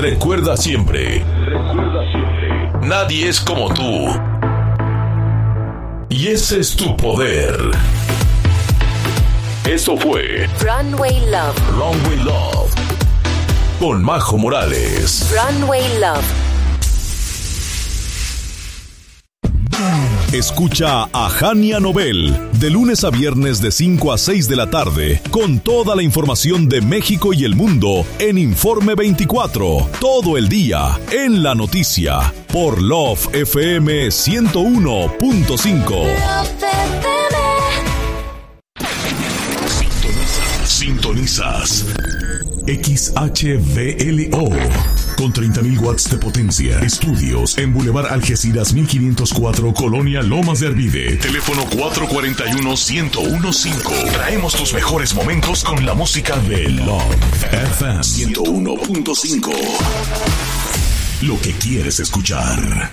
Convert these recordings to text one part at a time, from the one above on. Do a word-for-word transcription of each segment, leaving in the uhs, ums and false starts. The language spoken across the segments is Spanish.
Recuerda siempre, recuerda siempre, nadie es como tú. Y ese es tu poder. Eso fue Runway Love. Runway Love. Con Majo Morales. Runway Love. Escucha a Jania Nobel de lunes a viernes de cinco a seis de la tarde con toda la información de México y el mundo en Informe veinticuatro, todo el día en la noticia por Love F M ciento uno punto cinco. Sintonizas, sintonizas X H V L O con treinta mil watts de potencia. Estudios en Boulevard Algeciras mil quinientos cuatro, Colonia Lomas de Arvide. Teléfono cuatro cuatro uno, uno cero uno cinco. Traemos tus mejores momentos con la música de Love F M ciento uno punto cinco. Lo que quieres escuchar.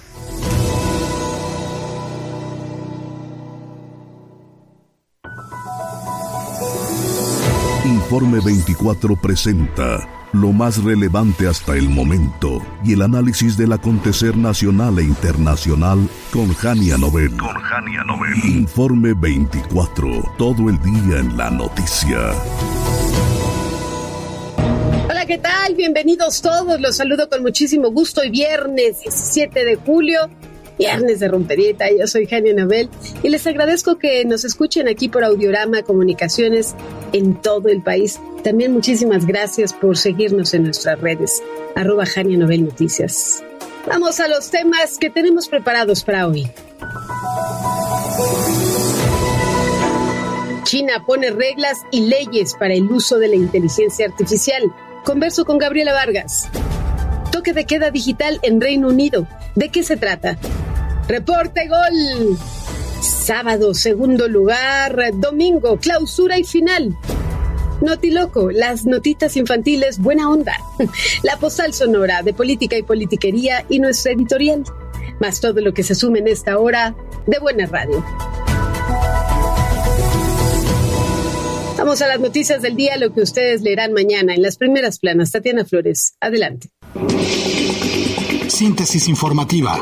Informe veinticuatro presenta lo más relevante hasta el momento y el análisis del acontecer nacional e internacional con Jania Nobel. Con Jania Nobel. Informe veinticuatro, todo el día en la noticia. Hola, ¿qué tal? Bienvenidos todos. Los saludo con muchísimo gusto. Hoy viernes diecisiete de julio. Viernes de Rompedieta, yo soy Jania Nobel y les agradezco que nos escuchen aquí por Audiorama Comunicaciones en todo el país. También muchísimas gracias por seguirnos en nuestras redes, arroba Jania Nobel Noticias. Vamos a los temas que tenemos preparados para hoy. China pone reglas y leyes para el uso de la inteligencia artificial. Converso con Gabriela Vargas. Toque de queda digital en Reino Unido. ¿De qué se trata? Reporte Gol. Sábado, segundo lugar. Domingo, clausura y final. Notiloco, las notitas infantiles, buena onda. La postal sonora de política y politiquería y nuestra editorial. Más todo lo que se sume en esta hora de Buena Radio. Vamos a las noticias del día, lo que ustedes leerán mañana en las primeras planas. Tatiana Flores, adelante. Síntesis informativa.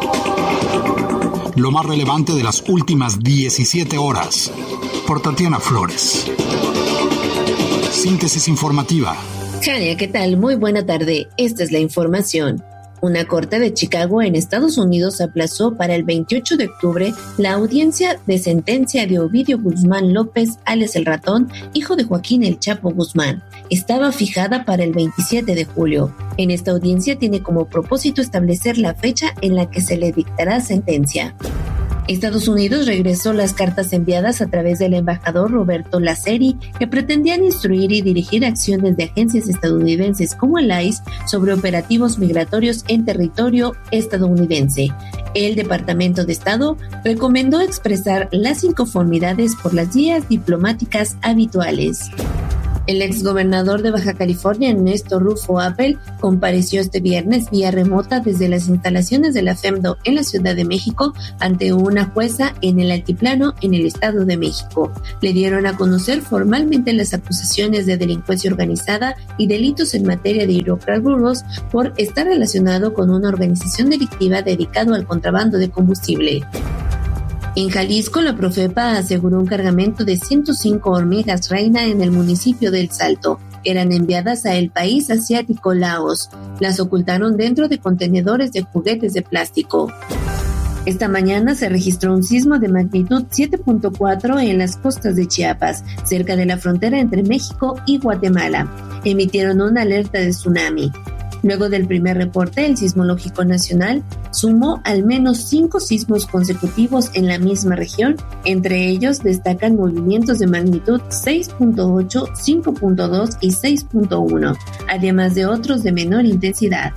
Lo más relevante de las últimas diecisiete horas. Por Tatiana Flores. Síntesis informativa. Jania, ¿qué tal? Muy buena tarde. Esta es la información. Una corte de Chicago en Estados Unidos aplazó para el veintiocho de octubre la audiencia de sentencia de Ovidio Guzmán López, alias El Ratón, hijo de Joaquín El Chapo Guzmán. Estaba fijada para el veintisiete de julio. En esta audiencia tiene como propósito establecer la fecha en la que se le dictará sentencia. Estados Unidos regresó las cartas enviadas a través del embajador Roberto Laceri, que pretendían instruir y dirigir acciones de agencias estadounidenses como el I C E sobre operativos migratorios en territorio estadounidense. El Departamento de Estado recomendó expresar las inconformidades por las vías diplomáticas habituales. El exgobernador de Baja California, Ernesto Rufo Appel, compareció este viernes vía remota desde las instalaciones de la FEMDO en la Ciudad de México ante una jueza en el Altiplano en el Estado de México. Le dieron a conocer formalmente las acusaciones de delincuencia organizada y delitos en materia de hidrocarburos por estar relacionado con una organización delictiva dedicada al contrabando de combustible. En Jalisco, la Profepa aseguró un cargamento de ciento cinco hormigas reina en el municipio de El Salto. Eran enviadas a el país asiático Laos. Las ocultaron dentro de contenedores de juguetes de plástico. Esta mañana se registró un sismo de magnitud siete punto cuatro en las costas de Chiapas, cerca de la frontera entre México y Guatemala. Emitieron una alerta de tsunami. Luego del primer reporte, el Sismológico Nacional sumó al menos cinco sismos consecutivos en la misma región. Entre ellos destacan movimientos de magnitud seis punto ocho, cinco punto dos y seis punto uno, además de otros de menor intensidad.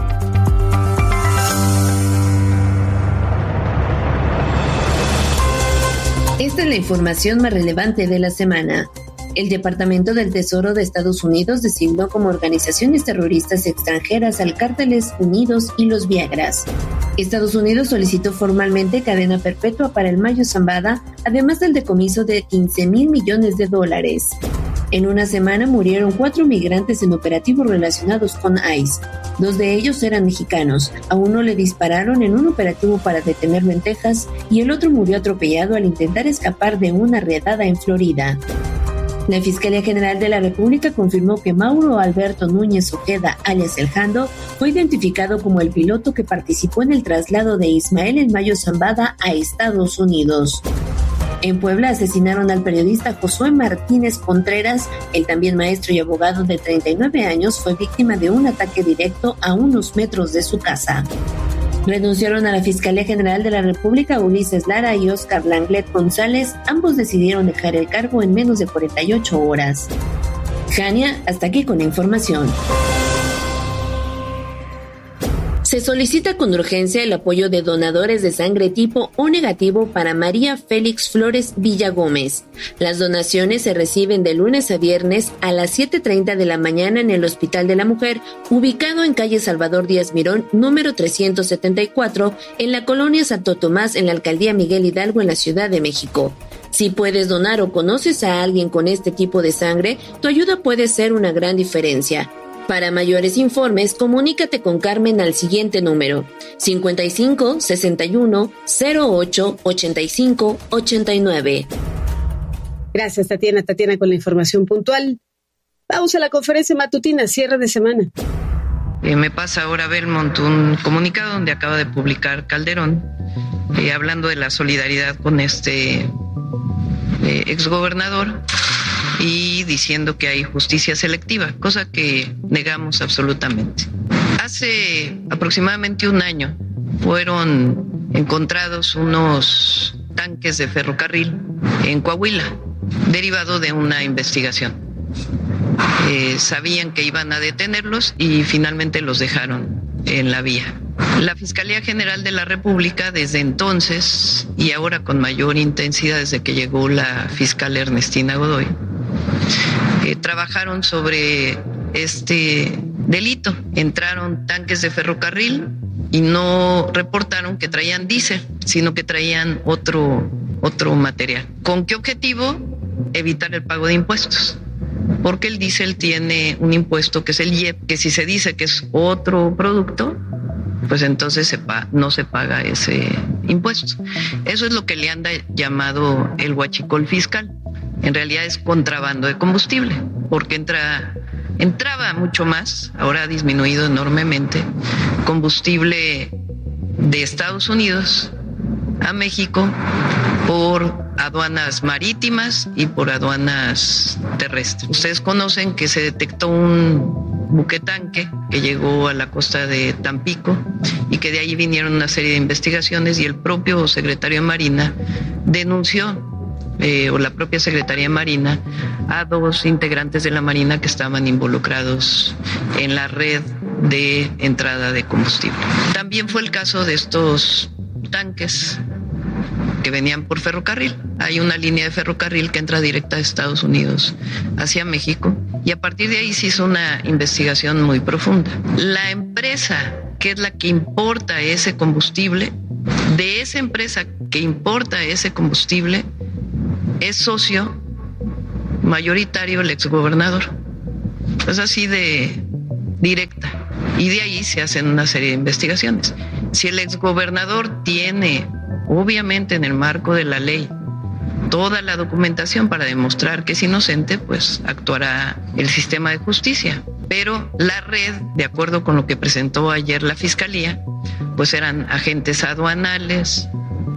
Esta es la información más relevante de la semana. El Departamento del Tesoro de Estados Unidos designó como organizaciones terroristas extranjeras al Cárteles Unidos y los Viagras. Estados Unidos solicitó formalmente cadena perpetua para el Mayo Zambada, además del decomiso de quince mil millones de dólares. En una semana murieron cuatro migrantes en operativos relacionados con ICE. Dos de ellos eran mexicanos. A uno le dispararon en un operativo para detenerlo en Texas y el otro murió atropellado al intentar escapar de una redada en Florida. La Fiscalía General de la República confirmó que Mauro Alberto Núñez Ojeda, alias El Jando, fue identificado como el piloto que participó en el traslado de Ismael El Mayo Zambada a Estados Unidos. En Puebla asesinaron al periodista Josué Martínez Contreras. El también maestro y abogado de treinta y nueve años fue víctima de un ataque directo a unos metros de su casa. Renunciaron a la Fiscalía General de la República Ulises Lara y Óscar Langlet González. Ambos decidieron dejar el cargo en menos de cuarenta y ocho horas. Jania, hasta aquí con la información. Se solicita con urgencia el apoyo de donadores de sangre tipo O negativo para María Félix Flores Villagómez. Las donaciones se reciben de lunes a viernes a las siete treinta de la mañana en el Hospital de la Mujer, ubicado en calle Salvador Díaz Mirón, número trescientos setenta y cuatro, en la colonia Santo Tomás, en la alcaldía Miguel Hidalgo, en la Ciudad de México. Si puedes donar o conoces a alguien con este tipo de sangre, tu ayuda puede ser una gran diferencia. Para mayores informes, comunícate con Carmen al siguiente número: cincuenta y cinco, sesenta y uno, cero ocho, ochenta y cinco, ochenta y nueve. Gracias, Tatiana. Tatiana con la información puntual. Vamos a la conferencia matutina, cierre de semana. Eh, me pasa ahora Belmont un comunicado donde acaba de publicar Calderón, eh, hablando de la solidaridad con este eh, exgobernador, y diciendo que hay justicia selectiva, cosa que negamos absolutamente. Hace aproximadamente un año fueron encontrados unos tanques de ferrocarril en Coahuila, derivado de una investigación. Eh, sabían que iban a detenerlos y finalmente los dejaron en la vía. La Fiscalía General de la República desde entonces, y ahora con mayor intensidad desde que llegó la fiscal Ernestina Godoy, eh, trabajaron sobre este delito. Entraron tanques de ferrocarril y no reportaron que traían diésel, sino que traían otro, otro material. ¿Con qué objetivo? Evitar el pago de impuestos. Porque el diésel tiene un impuesto que es el I E P, que si se dice que es otro producto, pues entonces se pa- no se paga ese impuesto. Eso es lo que le han llamado el huachicol fiscal. En realidad es contrabando de combustible, porque entra, entraba mucho más, ahora ha disminuido enormemente, combustible de Estados Unidos a México por aduanas marítimas y por aduanas terrestres. Ustedes conocen que se detectó un buquetanque que llegó a la costa de Tampico y que de ahí vinieron una serie de investigaciones, y el propio secretario de Marina denunció, eh, o la propia Secretaría de Marina, a dos integrantes de la Marina que estaban involucrados en la red de entrada de combustible. También fue el caso de estos tanques que venían por ferrocarril. Hay una línea de ferrocarril que entra directa de Estados Unidos hacia México, y a partir de ahí se hizo una investigación muy profunda. La empresa que es la que importa ese combustible, de esa empresa que importa ese combustible, es socio mayoritario el exgobernador. Es así de directa. Y de ahí se hacen una serie de investigaciones. Si el exgobernador tiene, obviamente en el marco de la ley, toda la documentación para demostrar que es inocente, pues actuará el sistema de justicia. Pero la red, de acuerdo con lo que presentó ayer la Fiscalía, pues eran agentes aduanales,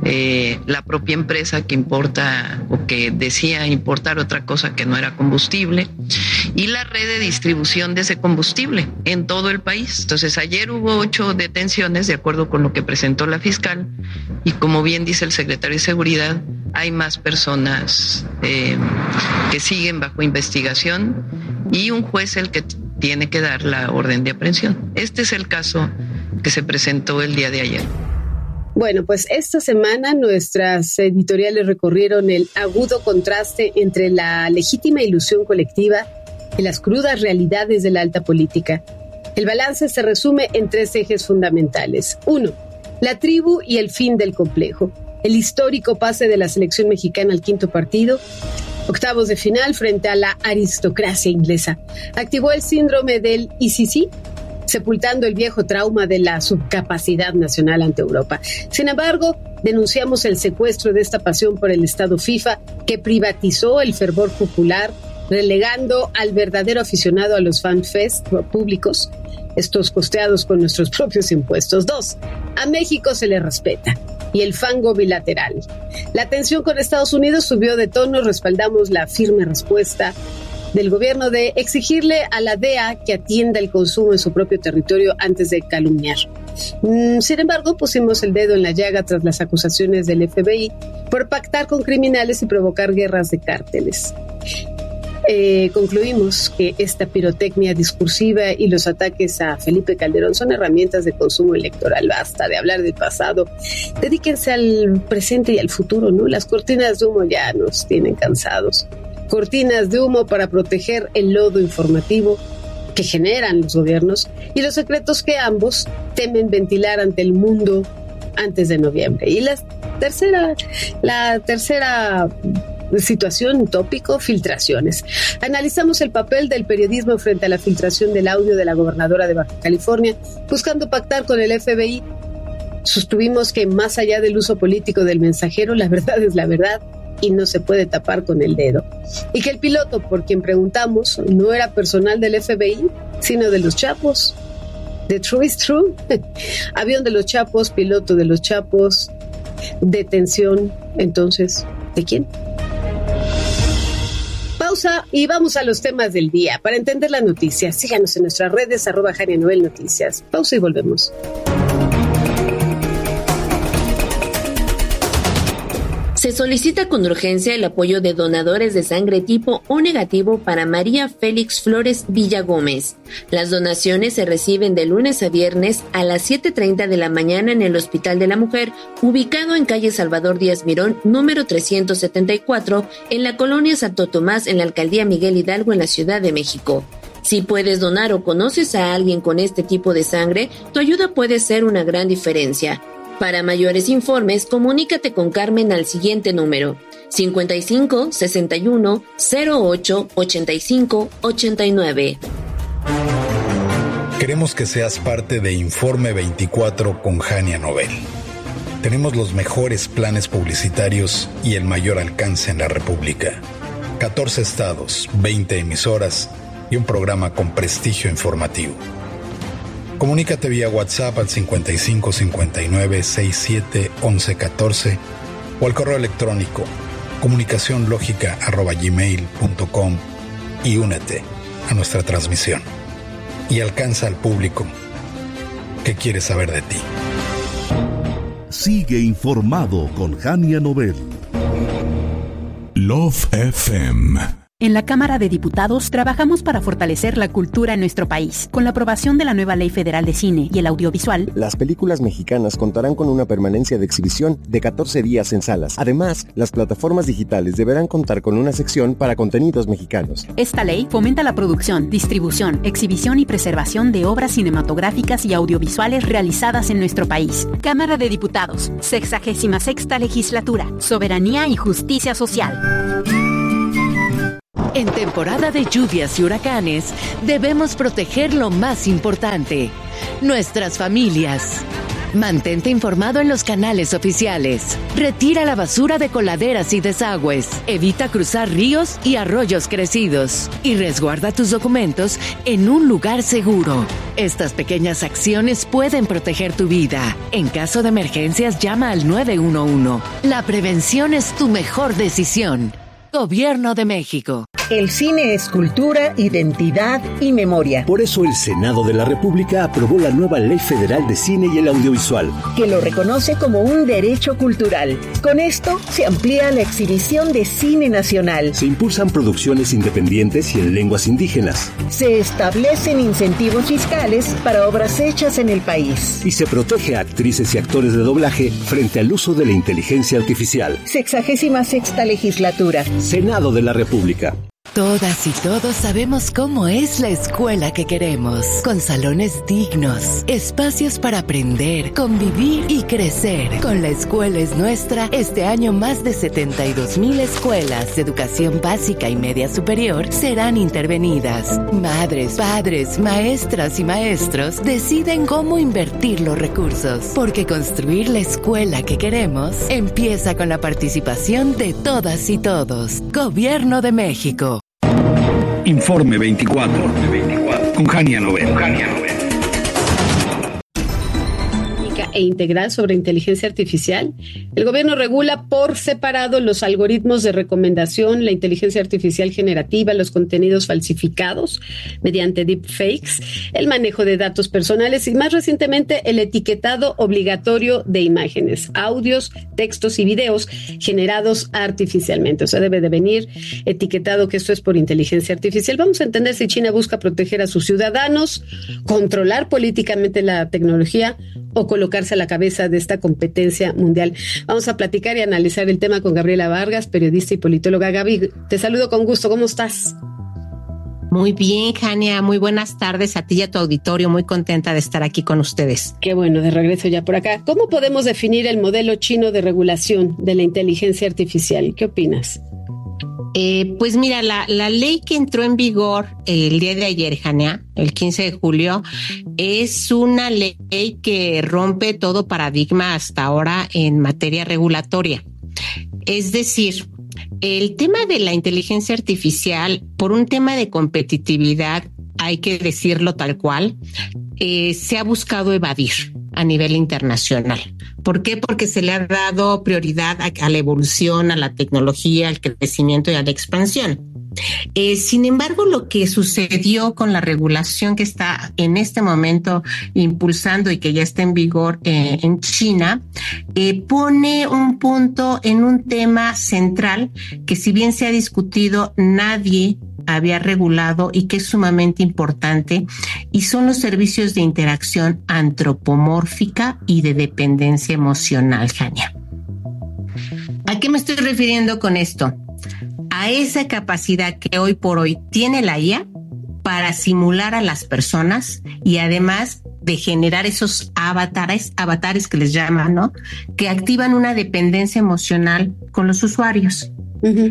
eh, la propia empresa que importa o que decía importar otra cosa que no era combustible, y la red de distribución de ese combustible en todo el país. Entonces ayer hubo ocho detenciones de acuerdo con lo que presentó la fiscal, y como bien dice el secretario de Seguridad, hay más personas eh, que siguen bajo investigación, y un juez el que tiene que dar la orden de aprehensión. Este es el caso que se presentó el día de ayer. Bueno, pues esta semana nuestras editoriales recorrieron el agudo contraste entre la legítima ilusión colectiva y las crudas realidades de la alta política. El balance se resume en tres ejes fundamentales. Uno, la tribu y el fin del complejo. El histórico pase de la selección mexicana al quinto partido Octavos de final frente a la aristocracia inglesa. Activó el síndrome del I C C, sepultando el viejo trauma de la subcapacidad nacional ante Europa. Sin embargo, denunciamos el secuestro de esta pasión por el Estado FIFA, que privatizó el fervor popular, relegando al verdadero aficionado a los fanfest públicos, estos costeados con nuestros propios impuestos. Dos, a México se le respeta. Y el fango bilateral. La tensión con Estados Unidos subió de tono, respaldamos la firme respuesta del gobierno de exigirle a la D E A que atienda el consumo en su propio territorio antes de calumniar. Sin embargo, pusimos el dedo en la llaga tras las acusaciones del F B I por pactar con criminales y provocar guerras de cárteles. Eh, concluimos que esta pirotecnia discursiva y los ataques a Felipe Calderón son herramientas de consumo electoral. Basta de hablar del pasado, dedíquense al presente y al futuro, ¿no? Las cortinas de humo ya nos tienen cansados. Cortinas de humo para proteger el lodo informativo que generan los gobiernos y los secretos que ambos temen ventilar ante el mundo antes de noviembre. Y la tercera, la tercera situación, tópico, filtraciones. Analizamos el papel del periodismo frente a la filtración del audio de la gobernadora de Baja California, buscando pactar con el F B I. Sostuvimos que más allá del uso político del mensajero, la verdad es la verdad y no se puede tapar con el dedo. Y que el piloto, por quien preguntamos, no era personal del F B I, sino de los Chapos. The true is true. Avión de los Chapos, piloto de los Chapos, detención, entonces, ¿de quién? Pausa y vamos a los temas del día. Para entender la noticia, síganos en nuestras redes, arroba Jania Noel Noticias. Pausa y volvemos. Se solicita con urgencia el apoyo de donadores de sangre tipo O negativo para María Félix Flores Villagómez. Las donaciones se reciben de lunes a viernes a las siete treinta de la mañana en el Hospital de la Mujer, ubicado en calle Salvador Díaz Mirón, número trescientos setenta y cuatro, en la colonia Santo Tomás, en la alcaldía Miguel Hidalgo, en la Ciudad de México. Si puedes donar o conoces a alguien con este tipo de sangre, tu ayuda puede ser una gran diferencia. Para mayores informes, comunícate con Carmen al siguiente número: cincuenta y cinco, sesenta y uno, cero ocho, ochenta y cinco, ochenta y nueve. Queremos que seas parte de Informe veinticuatro con Jania Noel. Tenemos los mejores planes publicitarios y el mayor alcance en la República. catorce estados, veinte emisoras y un programa con prestigio informativo. Comunícate vía WhatsApp al cincuenta y cinco, cincuenta y nueve, sesenta y siete, once, catorce o al correo electrónico comunicacionlógica arroba gmail punto com y únete a nuestra transmisión y alcanza al público que quiere saber de ti. Sigue informado con Jania Noel. Love F M. En la Cámara de Diputados trabajamos para fortalecer la cultura en nuestro país. Con la aprobación de la nueva Ley Federal de Cine y el Audiovisual, las películas mexicanas contarán con una permanencia de exhibición de catorce días en salas. Además, las plataformas digitales deberán contar con una sección para contenidos mexicanos. Esta ley fomenta la producción, distribución, exhibición y preservación de obras cinematográficas y audiovisuales realizadas en nuestro país. Cámara de Diputados, sexagésima sexta Legislatura, Soberanía y Justicia Social. En temporada de lluvias y huracanes, debemos proteger lo más importante, nuestras familias. Mantente informado en los canales oficiales. Retira la basura de coladeras y desagües. Evita cruzar ríos y arroyos crecidos. Y resguarda tus documentos en un lugar seguro. Estas pequeñas acciones pueden proteger tu vida. En caso de emergencias, llama al nueve uno uno. La prevención es tu mejor decisión. Gobierno de México. El cine es cultura, identidad y memoria. Por eso el Senado de la República aprobó la nueva Ley Federal de Cine y el Audiovisual, que lo reconoce como un derecho cultural. Con esto se amplía la exhibición de cine nacional. Se impulsan producciones independientes y en lenguas indígenas. Se establecen incentivos fiscales para obras hechas en el país. Y se protege a actrices y actores de doblaje frente al uso de la inteligencia artificial. Sexagésima sexta Legislatura. Senado de la República. Todas y todos sabemos cómo es la escuela que queremos, con salones dignos, espacios para aprender, convivir y crecer. Con La Escuela es Nuestra, este año más de setenta y dos mil escuelas de educación básica y media superior serán intervenidas. Madres, padres, maestras y maestros deciden cómo invertir los recursos, porque construir la escuela que queremos empieza con la participación de todas y todos. Gobierno de México. Informe veinticuatro con Jania Novel. E integral sobre inteligencia artificial. El gobierno regula por separado los algoritmos de recomendación, la inteligencia artificial generativa, los contenidos falsificados mediante deepfakes, el manejo de datos personales y más recientemente el etiquetado obligatorio de imágenes, audios, textos y videos generados artificialmente. O sea, debe de venir etiquetado que esto es por inteligencia artificial. Vamos a entender si China busca proteger a sus ciudadanos, controlar políticamente la tecnología o colocarse a la cabeza de esta competencia mundial. Vamos a platicar y analizar el tema con Gabriela Vargas, periodista y politóloga. Gaby, te saludo con gusto. ¿Cómo estás? Muy bien, Jania. Muy buenas tardes a ti y a tu auditorio. Muy contenta de estar aquí con ustedes. Qué bueno, de regreso ya por acá. ¿Cómo podemos definir el modelo chino de regulación de la inteligencia artificial? ¿Qué opinas? Eh, pues mira, la, la ley que entró en vigor el día de ayer, Jania, el quince de julio, es una ley que rompe todo paradigma hasta ahora en materia regulatoria. Es decir, el tema de la inteligencia artificial, por un tema de competitividad, hay que decirlo tal cual, eh, se ha buscado evadir a nivel internacional. ¿Por qué? Porque se le ha dado prioridad a, a la evolución, a la tecnología, al crecimiento y a la expansión. Eh, sin embargo, lo que sucedió con la regulación que está en este momento impulsando y que ya está en vigor eh, en China, eh, pone un punto en un tema central que, si bien se ha discutido, nadie había regulado y que es sumamente importante, y son los servicios de interacción antropomórfica y de dependencia emocional, Jania. ¿A qué me estoy refiriendo con esto? A esa capacidad que hoy por hoy tiene la I A para simular a las personas y además de generar esos avatares, avatares que les llaman, ¿no? Que activan una dependencia emocional con los usuarios. Uh-huh.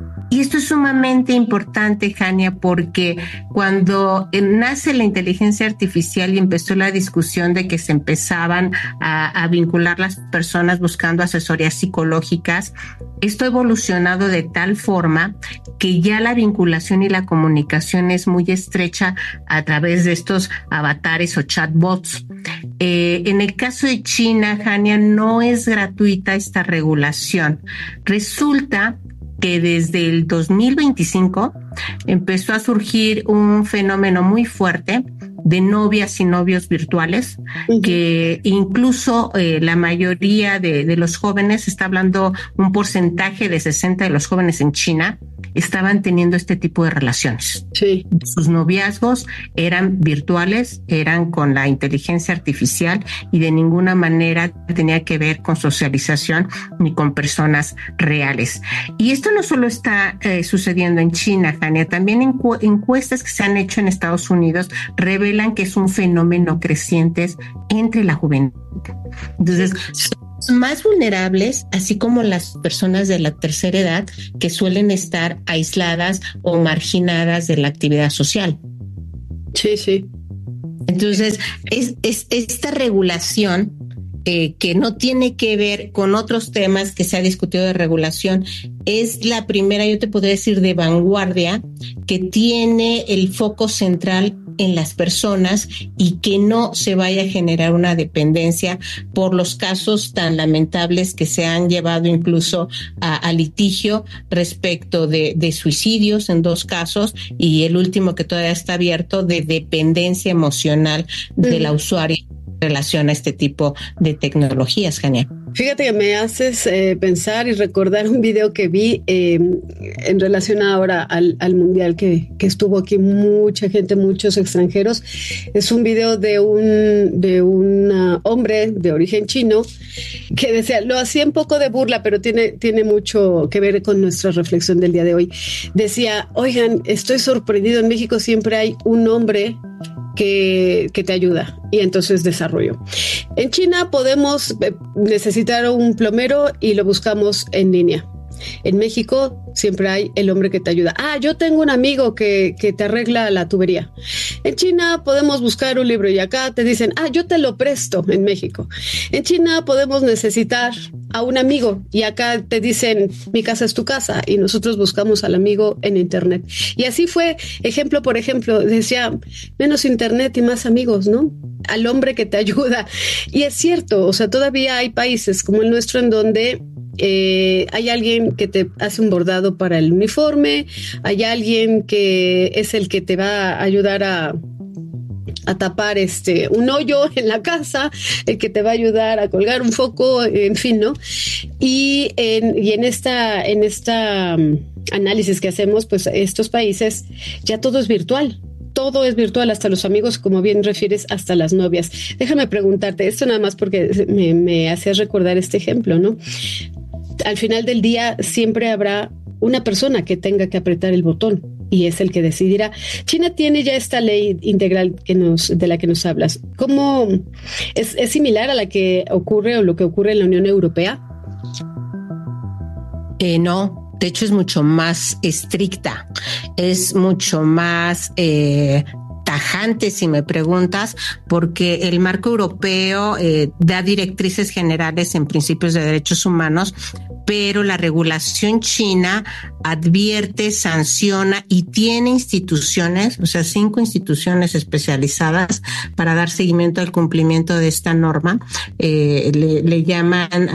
Y esto es sumamente importante, Jania, porque cuando nace la inteligencia artificial y empezó la discusión de que se empezaban a, a vincular las personas buscando asesorías psicológicas, esto ha evolucionado de tal forma que ya la vinculación y la comunicación es muy estrecha a través de estos avatares o chatbots. Eh, en el caso de China, Jania, no es gratuita esta regulación. Resulta que desde el dos mil veinticinco empezó a surgir un fenómeno muy fuerte de novias y novios virtuales, uh-huh. que incluso eh, la mayoría de, de los jóvenes, está hablando un porcentaje de sesenta de los jóvenes en China, estaban teniendo este tipo de relaciones. Sí. Sus noviazgos eran virtuales, eran con la inteligencia artificial y de ninguna manera tenía que ver con socialización ni con personas reales. Y esto no solo está eh, sucediendo en China, Jania, también encu- encuestas que se han hecho en Estados Unidos revelan que es un fenómeno creciente entre la juventud. Entonces, son más vulnerables, así como las personas de la tercera edad que suelen estar aisladas o marginadas de la actividad social. Sí, sí. Entonces, es, es esta regulación eh, que no tiene que ver con otros temas que se ha discutido de regulación, es la primera, yo te podría decir, de vanguardia, que tiene el foco central en las personas y que no se vaya a generar una dependencia por los casos tan lamentables que se han llevado incluso a, a litigio respecto de, de suicidios en dos casos y el último que todavía está abierto de dependencia emocional de la usuaria en relación a este tipo de tecnologías, Jania. Fíjate que me haces eh, pensar y recordar un video que vi eh, en relación ahora al, al mundial que, que estuvo aquí mucha gente, muchos extranjeros. Es un video de un de un uh, hombre de origen chino que decía, lo hacía un poco de burla, pero tiene, tiene mucho que ver con nuestra reflexión del día de hoy. Decía, oigan, estoy sorprendido, en México siempre hay un hombre Que, que te ayuda, y entonces desarrollo. En China podemos necesitar un plomero y lo buscamos en línea. En México siempre hay el hombre que te ayuda. Ah, yo tengo un amigo que, que te arregla la tubería. En China podemos buscar un libro y acá te dicen, ah, yo te lo presto en México. En China podemos necesitar a un amigo y acá te dicen, mi casa es tu casa, y nosotros buscamos al amigo en internet. Y así fue, ejemplo por ejemplo, decía, menos internet y más amigos, ¿no? Al hombre que te ayuda. Y es cierto, o sea, todavía hay países como el nuestro en donde Eh, hay alguien que te hace un bordado para el uniforme, hay alguien que es el que te va a ayudar a, a tapar este un hoyo en la casa, el que te va a ayudar a colgar un foco, en fin, ¿no? Y en, y en esta, en esta um, análisis que hacemos, pues estos países ya todo es virtual. Todo es virtual, hasta los amigos, como bien refieres, hasta las novias. Déjame preguntarte esto nada más porque me, me hacías recordar este ejemplo, ¿no? Al final del día siempre habrá una persona que tenga que apretar el botón y es el que decidirá. China tiene ya esta ley integral que nos, de la que nos hablas. ¿Cómo es, es similar a la que ocurre o lo que ocurre en la Unión Europea? Eh, no. De hecho, es mucho más estricta, es mucho más eh, tajante, si me preguntas, porque el marco europeo eh, da directrices generales en principios de derechos humanos, pero la regulación china advierte, sanciona y tiene instituciones, o sea, cinco instituciones especializadas para dar seguimiento al cumplimiento de esta norma. Eh, le, le llaman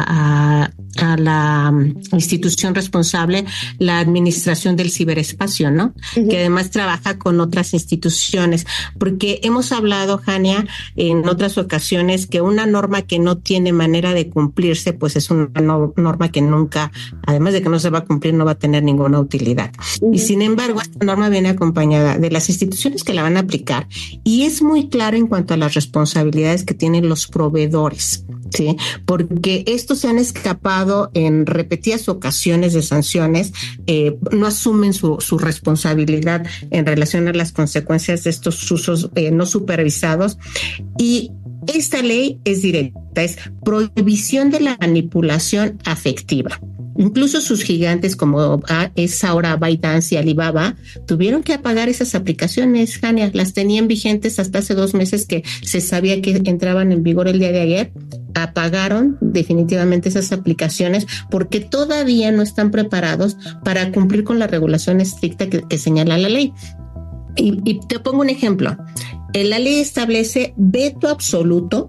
a, a, a la institución responsable la administración del ciberespacio, ¿no? Uh-huh. Que además trabaja con otras instituciones, porque hemos hablado, Jania, en otras ocasiones que una norma que no tiene manera de cumplirse, pues es una no, norma que nunca, además de que no se va a cumplir, no va a tener ninguna utilidad. Uh-huh. Y sin embargo, esta norma viene acompañada de las instituciones que la van a aplicar y es muy clara en cuanto a las responsabilidades que tienen los proveedores, ¿sí? Porque estos se han escapado en repetidas ocasiones de sanciones, eh, no asumen su, su responsabilidad en relación a las consecuencias de estos usos eh, no supervisados. Y esta ley es directa, es prohibición de la manipulación afectiva. Incluso sus gigantes como es ahora ByteDance y Alibaba tuvieron que apagar esas aplicaciones, Jania. Las tenían vigentes hasta hace dos meses que se sabía que entraban en vigor el día de ayer. Apagaron definitivamente esas aplicaciones porque todavía no están preparados para cumplir con la regulación estricta que, que señala la ley. Y, y te pongo un ejemplo. La ley establece veto absoluto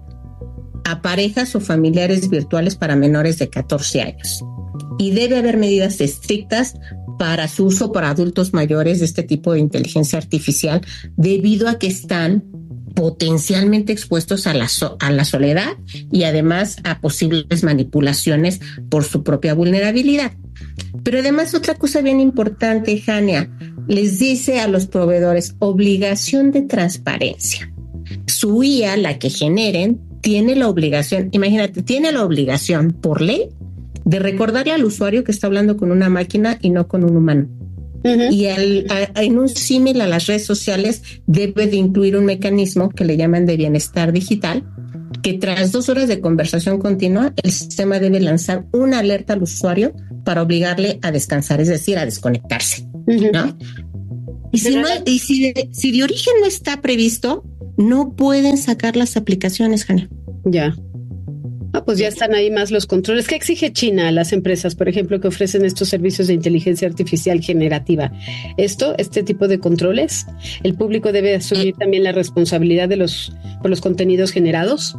a parejas o familiares virtuales para menores de catorce años. Y debe haber medidas estrictas para su uso para adultos mayores de este tipo de inteligencia artificial, debido a que están potencialmente expuestos a la, so- a la soledad y además a posibles manipulaciones por su propia vulnerabilidad. Pero además otra cosa bien importante, Jania, les dice a los proveedores obligación de transparencia. Su I A, la que generen, tiene la obligación, imagínate, tiene la obligación por ley de recordarle al usuario que está hablando con una máquina y no con un humano. Uh-huh. Y al, a, en un símil a las redes sociales debe de incluir un mecanismo que le llaman de bienestar digital, que tras dos horas de conversación continua, el sistema debe lanzar una alerta al usuario para obligarle a descansar, es decir, a desconectarse, uh-huh. ¿no? Y, si, no, y si, de, si de origen no está previsto, no pueden sacar las aplicaciones, Jania. Ya. Ah, pues ya están ahí más los controles. ¿Qué exige China a las empresas, por ejemplo, que ofrecen estos servicios de inteligencia artificial generativa? Esto, este tipo de controles, ¿el público debe asumir también la responsabilidad de los por los contenidos generados?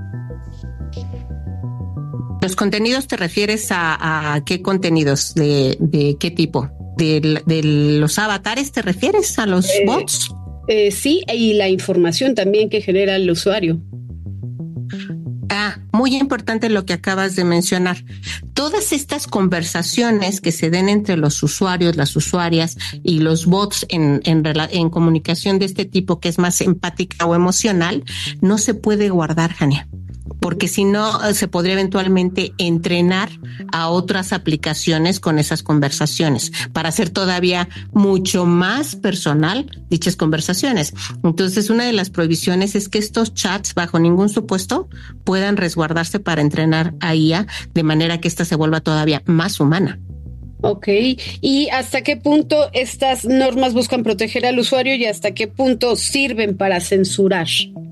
¿Los contenidos te refieres a, a qué contenidos? ¿De, de qué tipo? ¿De, de los avatares te refieres? ¿A los eh, bots? Eh, sí, y la información también que genera el usuario. Ah, muy muy importante lo que acabas de mencionar. Todas estas conversaciones que se den entre los usuarios, las usuarias y los bots en, en, en comunicación de este tipo, que es más empática o emocional, no se puede guardar, Jania, porque si no se podría eventualmente entrenar a otras aplicaciones con esas conversaciones para hacer todavía mucho más personal dichas conversaciones. Entonces, una de las prohibiciones es que estos chats, bajo ningún supuesto, puedan resguardarse para entrenar a I A de manera que ésta se vuelva todavía más humana. Ok, ¿y hasta qué punto estas normas buscan proteger al usuario y hasta qué punto sirven para censurar?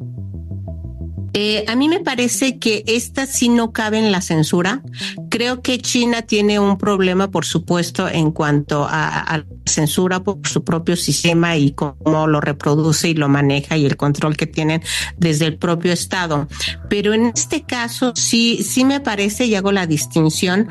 Eh, a mí me parece que esta sí no cabe en la censura. Creo que China tiene un problema, por supuesto, en cuanto a, a la censura por su propio sistema y cómo lo reproduce y lo maneja y el control que tienen desde el propio Estado. Pero en este caso sí, sí me parece, y hago la distinción,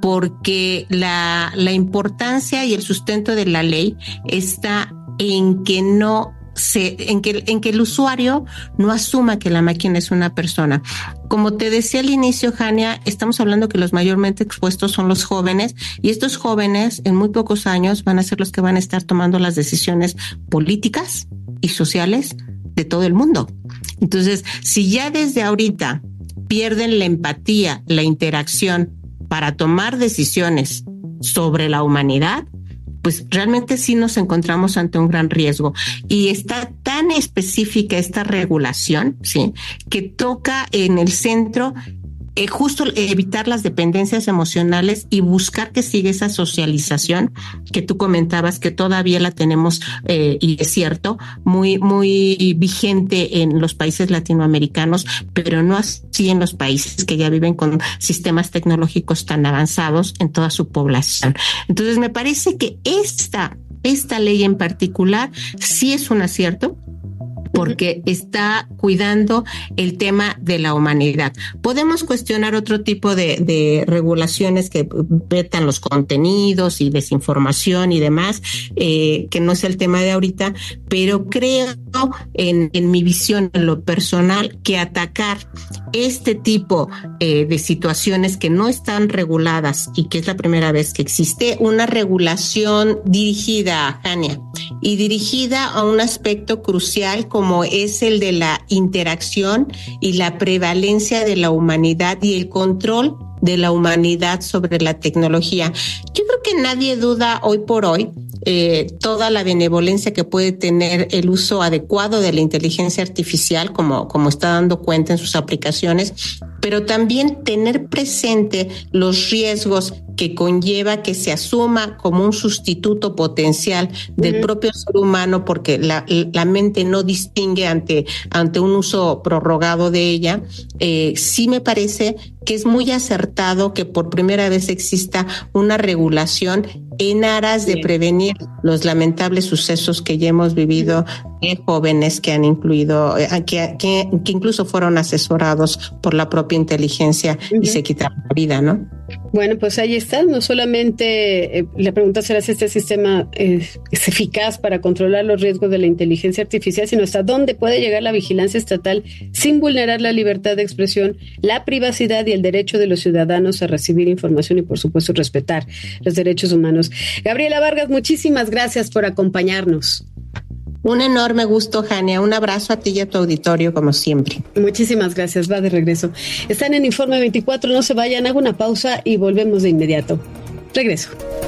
porque la, la importancia y el sustento de la ley está en que no Se, en que en que el usuario no asuma que la máquina es una persona. Como te decía al inicio, Jania, estamos hablando que los mayormente expuestos son los jóvenes, y estos jóvenes en muy pocos años van a ser los que van a estar tomando las decisiones políticas y sociales de todo el mundo. Entonces, si ya desde ahorita pierden la empatía, la interacción para tomar decisiones sobre la humanidad, pues realmente sí nos encontramos ante un gran riesgo. Y está tan específica esta regulación, sí, que toca en el centro eh, justo evitar las dependencias emocionales y buscar que siga esa socialización que tú comentabas, que todavía la tenemos, eh, y es cierto, muy, muy vigente en los países latinoamericanos, pero no así en los países que ya viven con sistemas tecnológicos tan avanzados en toda su población. Entonces, me parece que esta, esta ley en particular sí es un acierto, porque está cuidando el tema de la humanidad. Podemos cuestionar otro tipo de, de regulaciones que vetan los contenidos y desinformación y demás, eh, que no es el tema de ahorita, pero creo en, en mi visión, en lo personal, que atacar este tipo eh, de situaciones que no están reguladas y que es la primera vez que existe una regulación dirigida, Jania, y dirigida a un aspecto crucial como es el de la interacción y la prevalencia de la humanidad y el control de la humanidad sobre la tecnología. Yo creo que nadie duda hoy por hoy eh, toda la benevolencia que puede tener el uso adecuado de la inteligencia artificial, como, como está dando cuenta en sus aplicaciones, pero también tener presente los riesgos que conlleva que se asuma como un sustituto potencial del uh-huh. propio ser humano, porque la, la mente no distingue ante, ante un uso prorrogado de ella. Eh, sí me parece que es muy acertado que por primera vez exista una regulación en aras de prevenir los lamentables sucesos que ya hemos vivido de jóvenes que han incluido, que, que, que incluso fueron asesorados por la propia inteligencia uh-huh. y se quitaron la vida, ¿no? Bueno, pues ahí está. No solamente eh, la pregunta será si este sistema eh, es eficaz para controlar los riesgos de la inteligencia artificial, sino hasta dónde puede llegar la vigilancia estatal sin vulnerar la libertad de expresión, la privacidad y el derecho de los ciudadanos a recibir información y, por supuesto, respetar los derechos humanos. Gabriela Vargas, muchísimas gracias por acompañarnos. Un enorme gusto, Jania. Un abrazo a ti y a tu auditorio, como siempre. Muchísimas gracias. Va de regreso. Están en Informe veinticuatro. No se vayan. Hago una pausa y volvemos de inmediato. Regreso.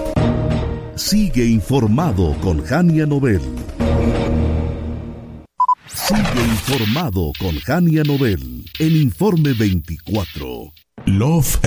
Sigue informado con Jania Nobel. Sigue informado con Jania Nobel en Informe veinticuatro. Love